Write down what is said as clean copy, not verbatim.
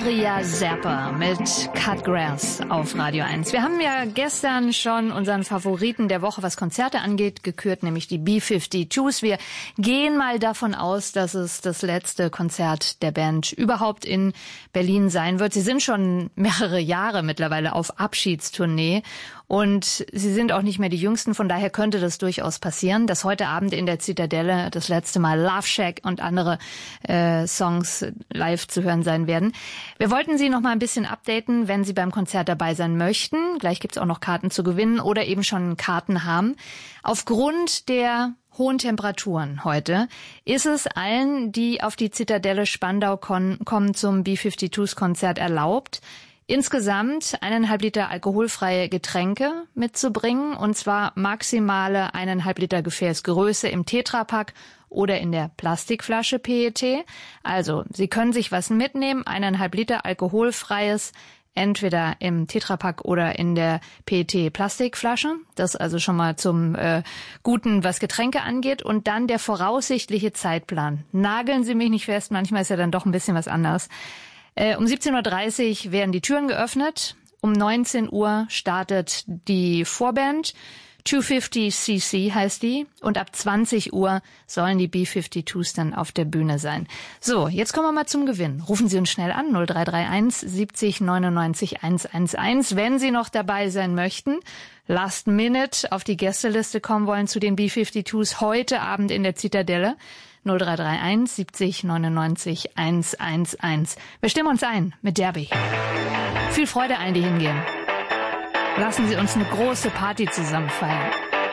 Maria Zappa mit Cut Grass auf Radio 1. Wir haben ja gestern schon unseren Favoriten der Woche, was Konzerte angeht, gekürt, nämlich die B-52s. Wir gehen mal davon aus, dass es das letzte Konzert der Band überhaupt in Berlin sein wird. Sie sind schon mehrere Jahre mittlerweile auf Abschiedstournee. Und sie sind auch nicht mehr die Jüngsten, von daher könnte das durchaus passieren, dass heute Abend in der Zitadelle das letzte Mal Love Shack und andere Songs live zu hören sein werden. Wir wollten Sie noch mal ein bisschen updaten, wenn Sie beim Konzert dabei sein möchten. Gleich gibt's auch noch Karten zu gewinnen oder eben schon Karten haben. Aufgrund der hohen Temperaturen heute ist es allen, die auf die Zitadelle Spandau kommen, zum B-52s-Konzert erlaubt, insgesamt 1,5 Liter alkoholfreie Getränke mitzubringen, und zwar maximale 1,5 Liter Gefäßgröße im Tetrapack oder in der Plastikflasche PET. Also, Sie können sich was mitnehmen, 1,5 Liter alkoholfreies, entweder im Tetrapack oder in der PET-Plastikflasche. Das also schon mal zum Guten, was Getränke angeht. Und dann der voraussichtliche Zeitplan. Nageln Sie mich nicht fest, manchmal ist ja dann doch ein bisschen was anders. Um 17.30 Uhr werden die Türen geöffnet. Um 19 Uhr startet die Vorband. 250cc heißt die. Und ab 20 Uhr sollen die B-52s dann auf der Bühne sein. So, jetzt kommen wir mal zum Gewinn. Rufen Sie uns schnell an, 0331 70 99 111. Wenn Sie noch dabei sein möchten, last minute auf die Gästeliste kommen wollen zu den B-52s heute Abend in der Zitadelle. 0331 70 99 111. Wir stimmen uns ein mit Derby. Viel Freude allen, die hingehen. Lassen Sie uns eine große Party zusammen feiern.